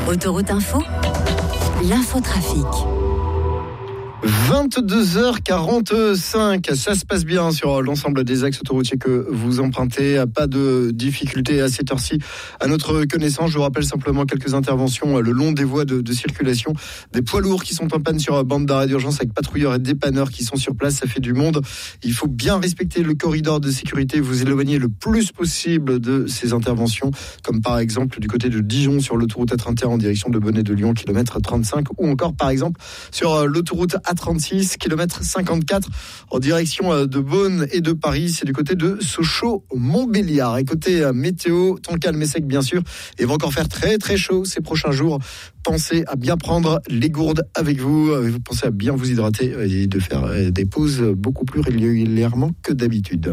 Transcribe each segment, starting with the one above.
Autoroute Info, l'infotrafic. 22h45, ça se passe bien sur l'ensemble des axes autoroutiers que vous empruntez. Pas de difficultés à cette heure-ci à notre connaissance. Je vous rappelle simplement quelques interventions le long des voies de circulation. Des poids lourds qui sont en panne sur bande d'arrêt d'urgence avec patrouilleurs et dépanneurs qui sont sur place. Ça fait du monde. Il faut bien respecter le corridor de sécurité, vous éloigner le plus possible de ces interventions, comme par exemple du côté de Dijon sur l'autoroute A31 en direction de Bonnet de Lyon, kilomètre 35, ou encore par exemple sur l'autoroute A36, kilomètre 54, en direction de Beaune et de Paris. C'est du côté de Sochaux-Montbéliard. Et côté météo, temps calme et sec bien sûr. Et il va encore faire très très chaud ces prochains jours. Pensez à bien prendre les gourdes avec vous. Pensez à bien vous hydrater et de faire des pauses beaucoup plus régulièrement que d'habitude.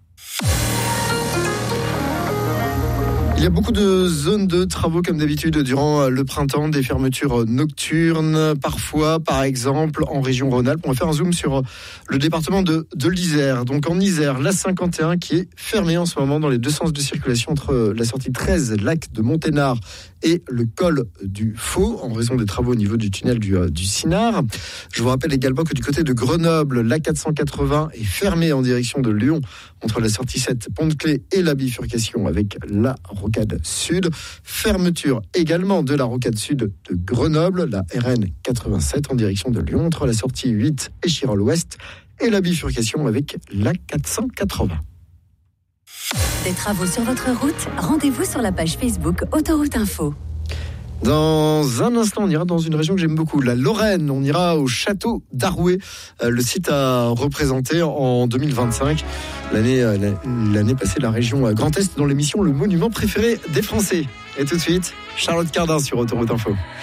Il y a beaucoup de zones de travaux comme d'habitude durant le printemps, des fermetures nocturnes, parfois par exemple en région Rhône-Alpes. On va faire un zoom sur le département de l'Isère. Donc en Isère, l'A51 qui est fermée en ce moment dans les deux sens de circulation entre la sortie 13, lac de Monténard, et le col du Faux en raison des travaux au niveau du tunnel du Sinard. Je vous rappelle également que du côté de Grenoble, l'A480 est fermée en direction de Lyon entre la sortie 7, Pont-de-Clé et la bifurcation avec la rocade sud. Fermeture également de la rocade sud de Grenoble, la RN 87 en direction de Lyon entre la sortie 8 et Chirol-Ouest et la bifurcation avec la 480. Des travaux sur votre route, rendez-vous sur la page Facebook Autoroute Info. Dans un instant, on ira dans une région que j'aime beaucoup, la Lorraine. On ira au château d'Arouet, le site à représenter en 2025. L'année passée, la région Grand Est dans l'émission Le Monument préféré des Français. Et tout de suite, Charlotte Cardin sur Autoroute Info.